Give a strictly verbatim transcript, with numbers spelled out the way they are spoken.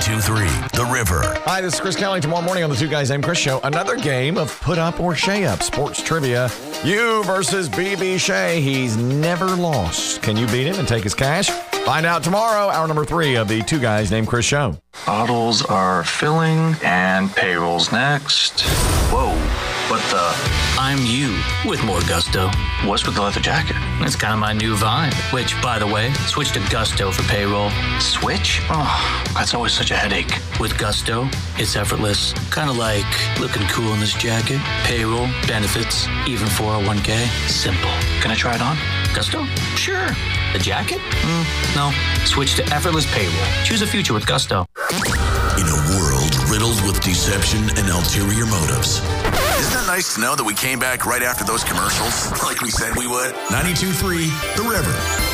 ninety-two point three The River. Hi, this is Chris Kelly. Tomorrow morning on the Two Guys Named Chris Show, another game of Put Up or Shay Up sports trivia. You versus B B Shay. He's never lost. Can you beat him and take his cash? Find out tomorrow, hour number three of the Two Guys Named Chris Show. Bottles are filling and payroll's next. Whoa, what the? I'm you with more gusto. What's with the leather jacket? It's kind of my new vibe. Which, by the way, switch to Gusto for payroll. Switch? Oh, that's always such a headache. With Gusto, it's effortless. Kind of like looking cool in this jacket. Payroll, benefits, even four oh one k. Simple. Can I try it on? Gusto? Sure. The jacket? Mm, no. Switch to effortless payroll. Choose a future with Gusto. In a world riddled with deception and ulterior motives. Isn't it nice to know that we came back right after those commercials, like we said we would? ninety-two point three The River.